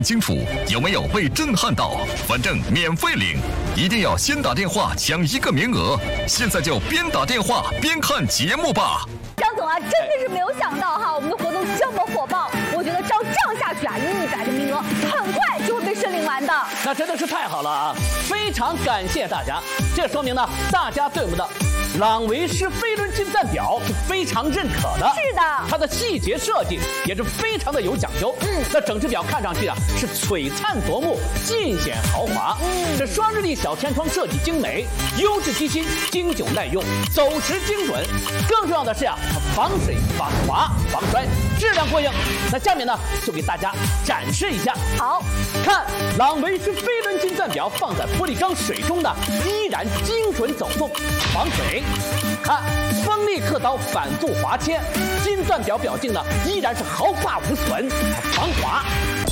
清楚有没有被震撼到？反正免费领，一定要先打电话抢一个名额。现在就边打电话边看节目吧。 张总啊，真的是没有想到哈，我们的活动这么火爆。我觉得照这样下去啊，100个名额很快就会被申领完的。 那真的是太好了啊！非常感谢大家，这说明呢，大家对我们的朗维诗飞轮金钻表是非常认可的。 是的， 它的细节设计也是非常的有讲究。那整只表看上去啊是璀璨夺目，尽显豪华。这双日历小天窗设计精美，优质机芯，经久耐用，走时精准。更重要的是啊，它防水、防滑、防摔，质量过硬。那下面呢，就给大家展示一下。 好， 看朗维诗飞轮金钻表放在玻璃缸水中呢，依然精准走动，防水。看锋利刻刀反复划切，金钻表表径呢依然是毫发无损，防滑。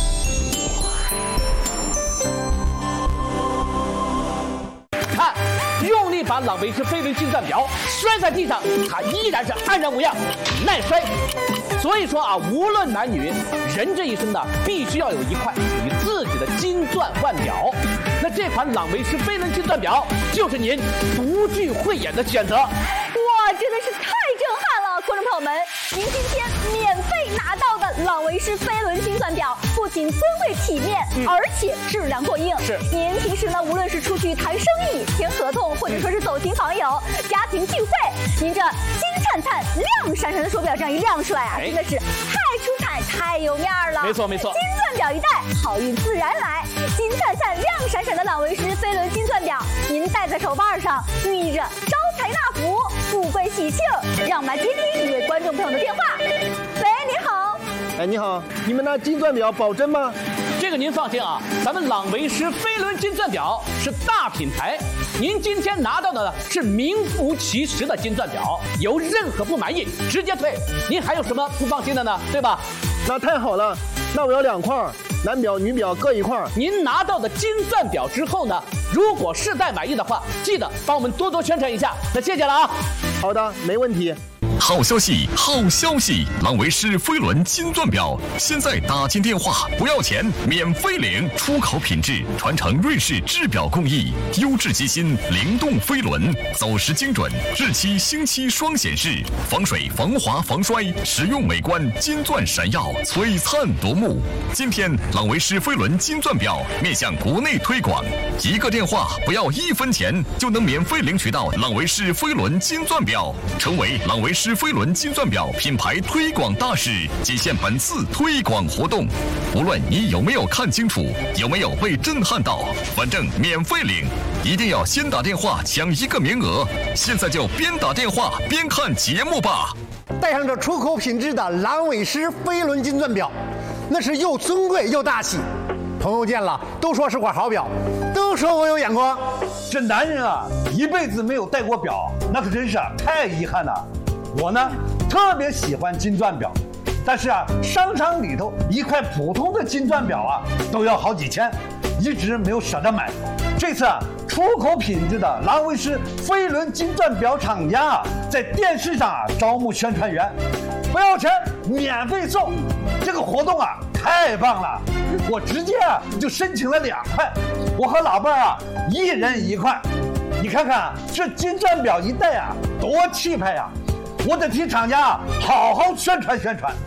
看，用力把朗维诗飞轮金钻表摔在地上，它依然是安然无恙，耐摔。所以说啊，无论男女，人这一生呢，必须要有一块属于自己的金钻腕表。那这款朗维诗飞轮金钻表就是您独具慧眼的选择。 哇，真的是太震撼了！观众朋友们，您今天免费拿到的朗维诗飞轮金钻表，不仅尊贵体面，而且质量过硬。 是， 您平时呢，无论是出去谈生意、签合同，或者说是走亲访友、家庭聚会，您这金灿灿、亮闪闪的手表这样一亮出来啊，真的是太出彩、太有面了。 没错没错， 金钻表一戴，好运自然来。金灿灿、亮闪闪的朗维诗飞轮金钻表，您戴在手腕上，寓意着招财纳福、富贵喜庆。让我们来接听一位观众朋友的电话。喂，你好。 哎，你好，你们那金钻表保真吗？ 这个您放心啊，咱们朗维诗飞轮金钻表是大品牌，您今天拿到的呢是名副其实的金钻表，有任何不满意直接退，您还有什么不放心的呢？对吧？ 那太好了，那我要2块，男表、女表各1块。 您拿到的金钻表之后呢，如果试戴满意的话，记得帮我们多多宣传一下。那谢谢了啊。 好的，没问题。 好消息，好消息！朗维诗飞轮金钻表，现在打进电话不要钱，免费领，出口品质，传承瑞士制表工艺，优质机芯，灵动飞轮，走时精准，日期、星期双显示，防水、防滑、防摔，实用美观，金钻闪耀，璀璨夺目。今天朗维诗飞轮金钻表面向国内推广，一个电话不要1分钱，就能免费领取到朗维诗飞轮金钻表，成为朗维诗飞轮金钻表品牌推广大使，仅限本次推广活动。无论你有没有看清楚，有没有被震撼到，反正免费领，一定要先打电话抢一个名额。现在就边打电话边看节目吧。 戴上这出口品质的朗维诗飞轮金钻表，那是又尊贵又大气。朋友见了都说是块好表，都说我有眼光。 这男人啊，一辈子没有戴过表，那可真是太遗憾了。我呢，特别喜欢金钻表，但是啊，商场里头一块普通的金钻表啊，都要好几千，一直没有舍得买。这次啊，出口品质的朗维诗飞轮金钻表厂家啊，在电视上啊招募宣传员，不要钱，免费送。这个活动啊，太棒了！我直接啊就申请了2块，我和老伴儿啊1人1块。你看看这金钻表一戴啊，多气派呀！我得替厂家啊好好宣传宣传。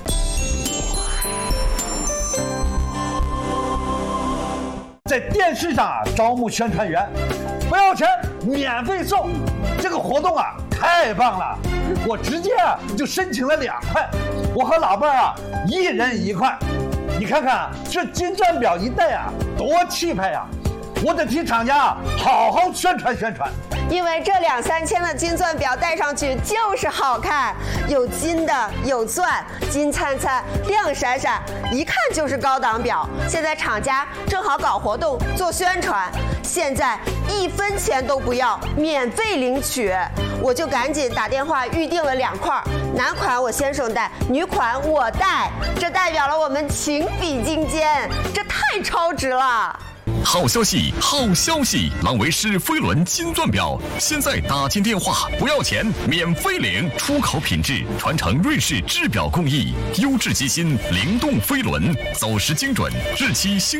在电视上啊招募宣传员，不要钱，免费送。这个活动啊太棒了！我直接啊就申请了2块，我和老伴儿啊1人1块。你看看这金钻表一戴啊，多气派呀！我得替厂家啊好好宣传宣传。 因为这2、3千的金钻表戴上去就是好看，有金的，有钻，金灿灿，亮闪闪，一看就是高档表。现在厂家正好搞活动做宣传，现在1分钱都不要，免费领取。我就赶紧打电话预定了2块，男款我先生戴，女款我戴，这代表了我们情比金坚，这太超值了。 好消息，好消息！朗维诗飞轮金钻表，现在打进电话不要钱，免费领，出口品质，传承瑞士制表工艺，优质机芯，灵动飞轮，走时精准，日期星